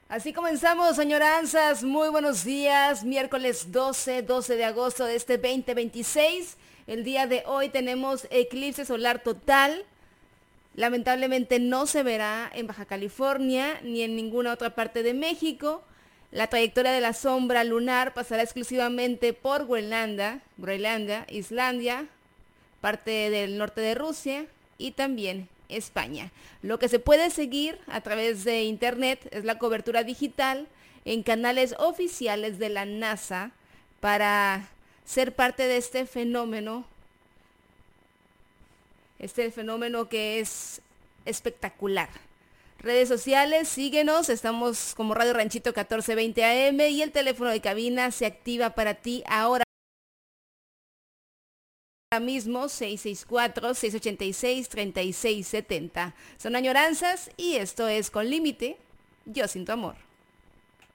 Así comenzamos, añoranzas. Muy buenos días. Miércoles 12 de agosto de este 2026. El día de hoy tenemos eclipse solar total. Lamentablemente no se verá en Baja California ni en ninguna otra parte de México. La trayectoria de la sombra lunar pasará exclusivamente por Groenlandia, Islandia, parte del norte de Rusia y también España. Lo que se puede seguir a través de internet es la cobertura digital en canales oficiales de la NASA para ser parte de este fenómeno que es espectacular. Redes sociales, síguenos, estamos como Radio Ranchito 1420 AM y el teléfono de cabina se activa para ti ahora mismo 664-686-3670. Son añoranzas y esto es Con Límite, yo sin tu amor.